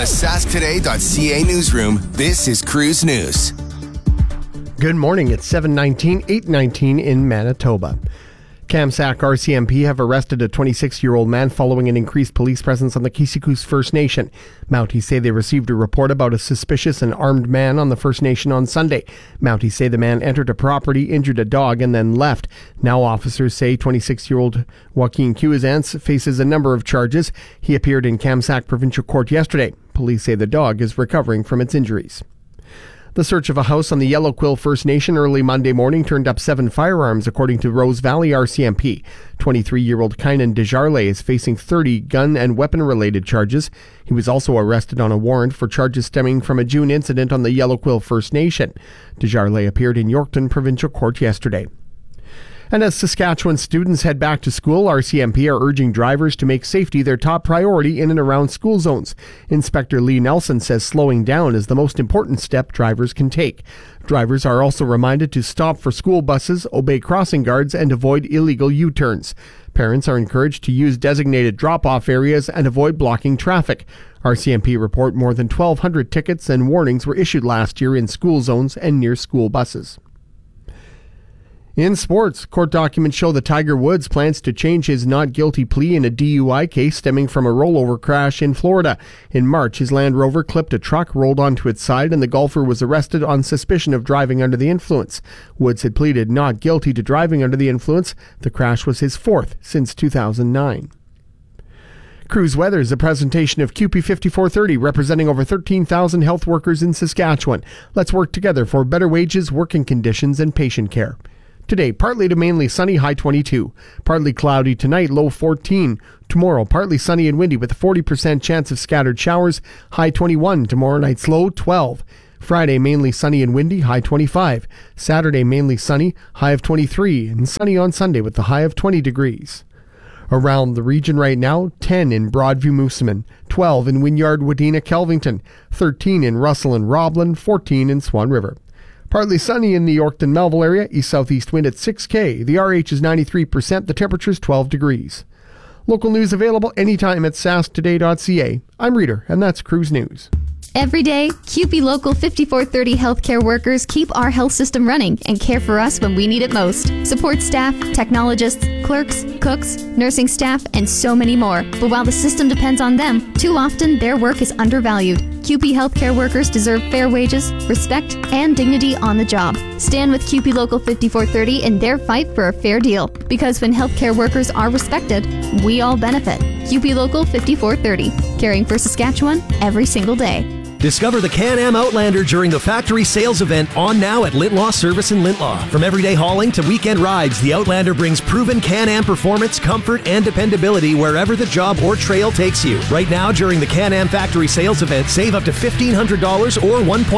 the sasktoday.ca newsroom, this is Cruise News. Good morning. It's 7:19, 8:19 in Manitoba. Kamsack RCMP have arrested a 26-year-old man following an increased police presence on the Kisikuus First Nation. Mounties say they received a report about a suspicious and armed man on the First Nation on Sunday. Mounties say the man entered a property, injured a dog, and then left. Now officers say 26-year-old Joaquin Cuisance faces a number of charges. He appeared in Kamsack Provincial Court yesterday. Police say the dog is recovering from its injuries. The search of a house on the Yellow Quill First Nation early Monday morning turned up 7 firearms, according to Rose Valley RCMP. 23-year-old Kynan Desjarlais is facing 30 gun and weapon-related charges. He was also arrested on a warrant for charges stemming from a June incident on the Yellow Quill First Nation. Desjarlais appeared in Yorkton Provincial Court yesterday. And as Saskatchewan students head back to school, RCMP are urging drivers to make safety their top priority in and around school zones. Inspector Lee Nelson says slowing down is the most important step drivers can take. Drivers are also reminded to stop for school buses, obey crossing guards, and avoid illegal U-turns. Parents are encouraged to use designated drop-off areas and avoid blocking traffic. RCMP report more than 1,200 tickets and warnings were issued last year in school zones and near school buses. In sports, court documents show that Tiger Woods plans to change his not guilty plea in a DUI case stemming from a rollover crash in Florida. In March, his Land Rover clipped a truck, rolled onto its side, and the golfer was arrested on suspicion of driving under the influence. Woods had pleaded not guilty to driving under the influence. The crash was his 4th since 2009. Cruise Weather is a presentation of QP 5430, representing over 13,000 health workers in Saskatchewan. Let's work together for better wages, working conditions, and patient care. Today, partly to mainly sunny, high 22. Partly cloudy tonight, low 14. Tomorrow, partly sunny and windy with a 40% chance of scattered showers, high 21. Tomorrow night's low 12. Friday, mainly sunny and windy, high 25. Saturday, mainly sunny, high of 23. And sunny on Sunday with the high of 20 degrees. Around the region right now, 10 in Broadview, Moosomin, 12 in Wynyard, Wadena, Kelvington, 13 in Russell and Roblin, 14 in Swan River. Partly sunny in the Yorkton Melville area, east-southeast wind at 6 km. The RH is 93%, the temperature is 12 degrees. Local news available anytime at sasktoday.ca. I'm Reader, and that's Cruise News. Every day, CUPE Local 5430 healthcare workers keep our health system running and care for us when we need it most. Support staff, technologists, clerks, cooks, nursing staff, and so many more. But while the system depends on them, too often their work is undervalued. CUPE healthcare workers deserve fair wages, respect, and dignity on the job. Stand with CUPE Local 5430 in their fight for a fair deal. Because when healthcare workers are respected, we all benefit. CUPE Local 5430, caring for Saskatchewan every single day. Discover the Can-Am Outlander during the factory sales event on now at Lintlaw Service in Lintlaw. From everyday hauling to weekend rides, the Outlander brings proven Can-Am performance, comfort, and dependability wherever the job or trail takes you. Right now, during the Can-Am factory sales event, save up to $1,500 or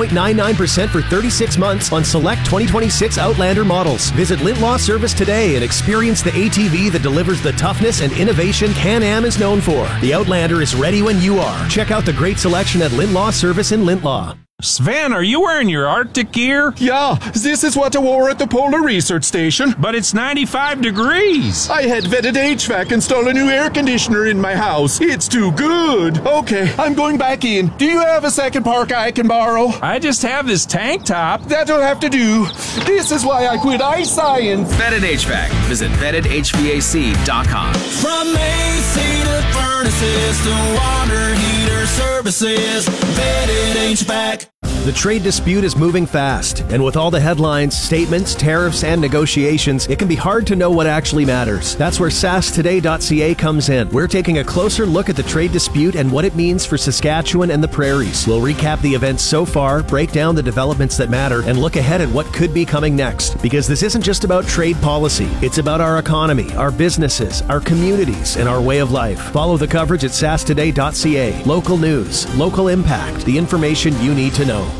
1.99% for 36 months on select 2026 Outlander models. Visit Lintlaw Service today and experience the ATV that delivers the toughness and innovation Can-Am is known for. The Outlander is ready when you are. Check out the great selection at Lintlaw Service in Lintlaw. Sven, are you wearing your Arctic gear? Yeah, this is what I wore at the Polar Research Station. But it's 95 degrees. I had Vetted HVAC install a new air conditioner in my house. It's too good. Okay, I'm going back in. Do you have a second parka I can borrow? I just have this tank top. That'll have to do. This is why I quit iScience. Vetted HVAC. Visit VettedHVAC.com. From AC to furnaces to water heater services, Vetted HVAC. The trade dispute is moving fast, and with all the headlines, statements, tariffs, and negotiations, it can be hard to know what actually matters. That's where sasktoday.ca comes in. We're taking a closer look at the trade dispute and what it means for Saskatchewan and the prairies. We'll recap the events so far, break down the developments that matter, and look ahead at what could be coming next. Because this isn't just about trade policy. It's about our economy, our businesses, our communities, and our way of life. Follow the coverage at sasktoday.ca. Local news, local impact, the information you need to know.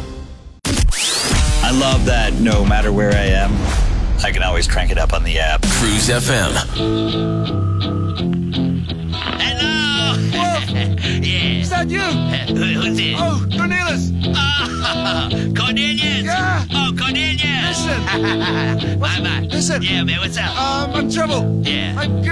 I love that no matter where I am, I can always crank it up on the app. Cruise FM. Hello! Yeah. Is that you? Who's it? Oh, Cornelius! Cornelius! Yeah! Oh, Cornelius! Listen! Listen! Listen! Yeah, man, what's up? I'm in trouble. Yeah. I'm